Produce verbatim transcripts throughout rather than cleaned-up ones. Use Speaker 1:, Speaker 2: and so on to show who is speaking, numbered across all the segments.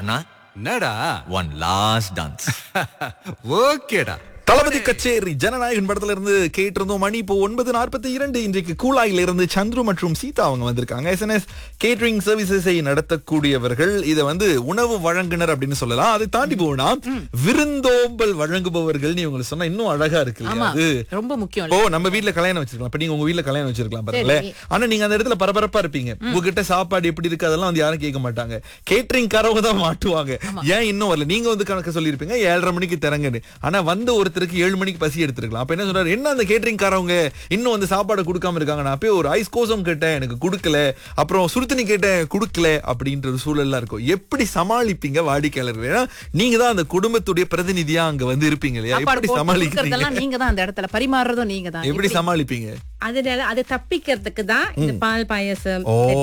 Speaker 1: அண்ணா
Speaker 2: என்னடா
Speaker 1: one last dance.
Speaker 2: ஓகேடா.
Speaker 3: தளபதி கச்சேரி ஜனநாயகன் படத்துல இருந்து கேட்டிருந்தோம். மணி இப்போ ஒன்பது நாற்பத்தி இரண்டு. இன்றைக்கு கூலாயில இருந்து சந்துரு மற்றும் சீதா அவங்க வந்திருக்காங்க. SNS catering சர்வீசஸை நடத்தக்கூடியவர்கள். இதை வந்து உணவு வழங்குனர் அப்படின்னு சொல்லலாம். அதை தாண்டி போனா விருந்தோம்பல் வழங்குபவர்கள் உங்களுக்கு சொன்னா இன்னும் அழகா இருக்கு இல்லையா? அது
Speaker 4: ரொம்ப முக்கியம்.
Speaker 3: இப்போ நம்ம வீட்ல கல்யாணம் வச்சிருக்கலாம். இப்ப நீங்க உங்க வீட்ல கல்யாணம் வச்சிருக்கலாம் பாருங்களேன். ஆனா நீங்க அந்த இடத்துல பரபரப்பா இருப்பீங்க. உங்ககிட்ட சாப்பாடு எப்படி இருக்கு அதெல்லாம் வந்து யாரும் கேட்க மாட்டாங்க. கேட்டரிங் காரவங்க தான் மாட்டுவாங்க. ஏன் இன்னும் வரல, நீங்க வந்து கணக்கு சொல்லிருப்பீங்க ஏழரை மணிக்கு திறங்கன்னு. ஆனா வந்து ஒரு ஏழு மணிக்கு பசி எடுத்துருக்கலாம். அப்ப என்ன சொல்றாரு, என்ன அந்த கேட்டரிங் காரவங்க இன்னும் வந்து சாப்பாடு கொடுக்காம இருக்காங்க. நான் போய் ஒரு ஐஸ் கோசம் கேட்டேன் எனக்கு கொடுக்கல, அப்புறம் சுடுதண்ணி கேட்டேன் கொடுக்கல அப்படின்ற ஒரு சூழல்லாம் இருக்கும். எப்படி சமாளிப்பீங்க வாடிக்கையாளர்கள்? ஏன்னா நீங்க தான் அந்த குடும்பத்துடைய பிரதிநிதியா அங்க வந்து இருப்பீங்க இல்லையா? எப்படி சமாளிக்கிறீங்க?
Speaker 4: நீங்க தான் அந்த இடத்துல பரிமாறுறதும் நீங்க தான்.
Speaker 3: எப்படி சமாளிப்பீங்க?
Speaker 5: அதனால அதை தப்பிக்கிறதுக்கு தான் இந்த பால் பாயசம்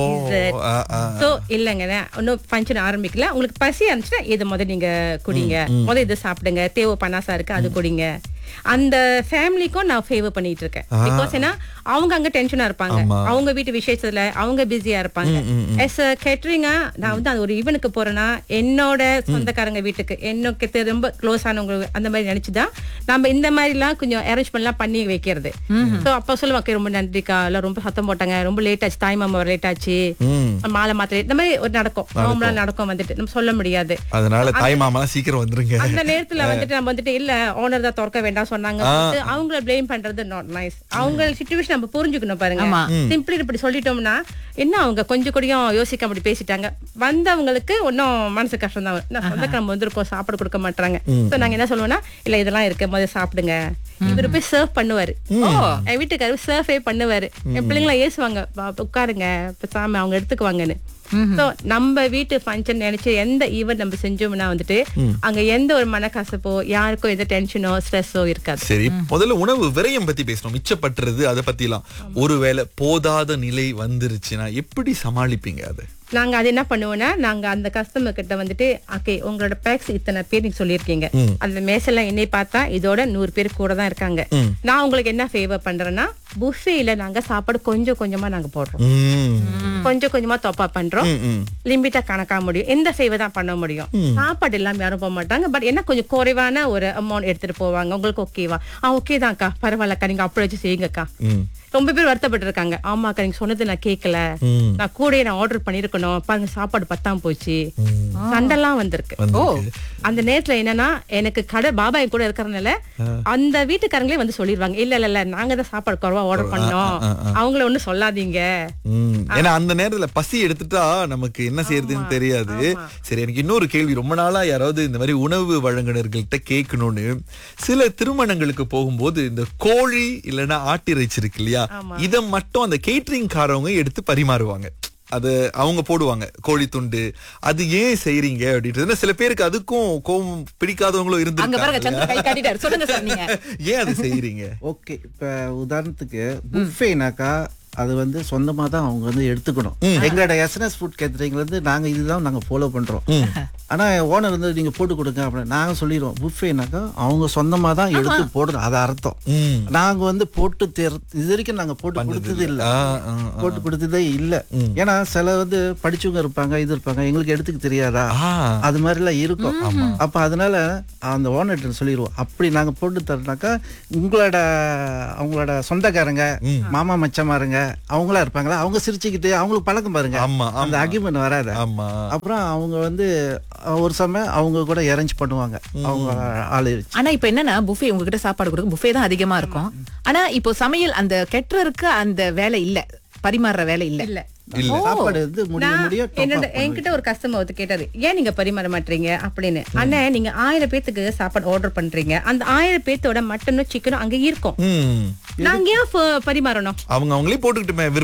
Speaker 5: சோ இல்லங்க இன்னும் ஃபங்க்ஷன் ஆரம்பிக்கல. உங்களுக்கு பசி இருந்துச்சுன்னா இதை முதல்ல நீங்க குடிங்க, முதல்ல இதை சாப்பிடுங்க, தேவை பனாசா இருக்கு அது குடிங்க. அந்த ஃபேமிலிக்கும் நான் ஃபேவர் பண்ணிட்டு இருக்கேன். பிகாஸ் ஏன்னா அவங்க அங்க டென்ஷனா இருப்பாங்க, அவங்க வீட்டு விசேஷத்துல அவங்க பிஸியா இருப்பாங்க. எஸ் கேட்டரிங்கா நான் வந்து அது ஒரு ஈவனுக்கு போறேன்னா என்னோட சொந்தக்காரங்க வீட்டுக்கு எனக்கு ரொம்ப க்ளோஸ் ஆனவங்க அந்த மாதிரி நினைச்சுதான் நம்ம இந்த மாதிரி எல்லாம் கொஞ்சம் அரேஞ்ச்மெண்ட் பண்ணி வைக்கிறது. சோ அப்ப சொல்லுவாங்க ரொம்ப நன்றிக்கா, எல்லாம் ரொம்ப சத்தம் போட்டாங்க, ரொம்ப லேட் ஆச்சு, தாய் மாமா லேட் ஆச்சு, மாலை மாத்திரை இந்த மாதிரி ஒரு நடக்கும், நார்மலா நடக்கும். வந்துட்டு நம்ம சொல்ல முடியாது.
Speaker 3: அதனால தாய் மாமா சீக்கிரம் வந்துருங்க.
Speaker 5: அந்த நேரத்துல வந்துட்டு நம்ம வந்துட்டு இல்ல ஓனர் தான் திறக்க வேண்டாம் சொன்னாங்க, அவங்கள பிளேம் பண்றது நாட் நைஸ். அவங்க சிச்சுவேஷன் நம்ம புரிஞ்சுக்கணும் பாருங்க. சிம்பிளி இப்படி சொல்லிட்டோம்னா என்ன அவங்க கொஞ்சம் கூடயும் யோசிக்க அப்படி பேசிட்டாங்க, வந்தவங்களுக்கு ஒன்னும் மனசு கஷ்டம் தான். சொந்தக்காரங்க வந்திருக்கோம் சாப்பாடு கொடுக்க மாட்டாங்க. சோ நாங்க என்ன சொல்லுவோம்னா இல்ல இதெல்லாம் இருக்கு முதல்ல சாப்பிடுங்க. இவரு போய் சர்வ் பண்ணுவாரு, என் வீட்டுக்காரு சர்வே பண்ணுவாரு. என் பிள்ளைங்கள ஏசுவாங்க உட்காருங்க சாமி அவங்க எடுத்துக்குவாங்கன்னு. சோ நம்ம வீட்டு ஃபங்க்ஷன் நினைச்சு எந்த ஈவென்ட் நம்ம செஞ்சோம்னா வந்துட்டு அங்க எந்த ஒரு மனக்கசப்போ யாருக்கும் எந்த டென்ஷனோ ஸ்ட்ரெஸ்ஸோ இருக்காது.
Speaker 3: சரி, முதல்ல உணவு விரயம் பத்தி பேசணும், மிச்சப்பட்டுறது அதை பத்தி எல்லாம். ஒருவேளை போதாத நிலை வந்துருச்சுன்னா எப்படி சமாளிப்பீங்க? அது
Speaker 5: நாங்க அது என்ன பண்ணுவோம்னா நாங்க அந்த கஸ்டமர் கிட்ட வந்துட்டு ஓகே உங்களோட பேக்ஸ் இத்தனை பேர் நீங்க சொல்லிருக்கீங்க, அந்த மேசெல்லாம் என்னை பார்த்தா இதோட நூறு பேர் கூட தான் இருக்காங்க. நான் உங்களுக்கு என்ன ஃபேவர் பண்றேன்னா புஃபேல நாங்க சாப்பாடு கொஞ்சம் கொஞ்சமா நாங்க போடுறோம், கொஞ்சம் கொஞ்சமா தொப்பா பண்றோம், லிமிட்டா கணக்கா முடியும். எந்த ஃபேவர் தான் பண்ண முடியும். சாப்பாடு எல்லாம் யாரும் போக மாட்டாங்க, பட் என்ன கொஞ்சம் குறைவான ஒரு அமௌண்ட் எடுத்துட்டு போவாங்க. உங்களுக்கு ஓகேவா? ஆ ஓகே தான்க்கா, பரவாயில்லக்கா, நீங்க அப்படி வச்சு செய்யுங்கக்கா. ரொம்ப பேர் வருத்தப்பட்டு இருக்காங்க, ஆமாக்கா நீங்க சொன்னது நான் கேட்கல, நான் கூட நான் ஆர்டர் பண்ணிருக்கணும், பாருங்க சாப்பாடு பத்தாம போச்சு, சண்டெல்லாம் வந்திருக்கு. ஓ அந்த நேரத்துல என்னன்னா எனக்கு கடை பாபாய் கூட இருக்கிறதுனால அந்த வீட்டுக்காரங்களே வந்து சொல்லிடுவாங்க இல்ல இல்ல இல்ல நாங்க தான் சாப்பாடு குறவா ஆர்டர் பண்ணோம், அவங்கள ஒண்ணும் சொல்லாதீங்க.
Speaker 3: ஏன்னா அந்த நேரத்துல பசி எடுத்துட்டா நமக்கு என்ன செய்யறதுன்னு தெரியாது. சரி, எனக்கு இன்னொரு கேள்வி, ரொம்ப நாளா யாராவது இந்த மாதிரி உணவு வழங்குனர்கள்ட்ட கேட்கணும்னு. சில திருமணங்களுக்கு போகும்போது இந்த கோழி இல்லைன்னா ஆட்டிறைச்சி இருக்கு இல்லையா, இத மட்டும் அந்த கேட்டரிங் காரவங்க எடுத்து பரிமாறுவாங்க. அது அவங்க போடுவாங்க கோழி துண்டு. அது ஏன் செய்றீங்க அப்படின்றது சில பேருக்கு அதுக்கும் கோவம் பிடிக்காதவங்களும் இருந்திருக்காங்க. ஏன் அது செய்றீங்க?
Speaker 6: ஓகே, இப்ப உதாரணத்துக்கு புஃபேனாக்கா அது வந்து சொந்தமா தான் அவங்க வந்து எடுத்துக்கணும். எங்களோட எஸ்என்எஸ் ஃபுட் கேட்டரிங்ல இருந்து நாங்க இதுதான் நாங்க ஃபாலோ பண்றோம். ஆனா ஓனர் வந்து நீங்க போட்டு கொடுங்க அப்படின்னு நாங்க சொல்லிடுவோம். புஃபேனாக்கா அவங்க சொந்தமா தான் எடுத்து போடணும், அது அர்த்தம். நாங்க வந்து போட்டு இது வரைக்கும் நாங்க போட்டு கொடுத்தது இல்ல, போட்டு கொடுத்ததே இல்ல. ஏன்னா சில வந்து படிச்சவங்க இருப்பாங்க, இது இருப்பாங்க, எங்களுக்கு எடுத்துக்க தெரியாதா, அது மாதிரி எல்லாம் இருக்கும். அப்ப அதனால அந்த ஓனர் சொல்லிடுவோம், அப்படி நாங்க போட்டு தரனாக்கா உங்களோட அவங்களோட சொந்தக்காரங்க மாமா மச்சமாருங்க அவங்களா இருப்பாங்களா, அவங்க சிரிச்சுக்கிட்டு அவங்களுக்கு பழக்கம் பாருங்க, அந்த அகிமெண்ட் வராது. அப்புறம் அவங்க வந்து ஒரு சமயம் அவங்க கூட அரேஞ்ச் பண்ணுவாங்க அவங்க ஆளு.
Speaker 4: ஆனா இப்ப என்னன்னா புஃபே உங்ககிட்ட சாப்பாடு கொடுக்க புஃபே தான் அதிகமா இருக்கும். ஆனா இப்போ சமையல் அந்த கெட்டருக்கு அந்த வேலை இல்ல, பரிமாறுற வேலை இல்ல.
Speaker 5: இல்ல
Speaker 6: சாப்பாடு வந்து முடிய முடிய
Speaker 5: என்னோட என்கிட்ட ஒரு கஸ்டமர் வந்து கேட்டாரு, ஏன் நீங்க பரிமாற மாட்டீங்க அப்படின்னு. ஆனா நீங்க ஆயிரம் பேத்துக்கு சாப்பாடு ஆர்டர் பண்றீங்க, அந்த ஆயிரம் பேத்தோட மட்டனும் சிக்கனும் அங்க இருக்கும், நாங்க ஏன் பரிமாறணும்?
Speaker 3: அவங்க அவங்களே போட்டுக்கிட்டு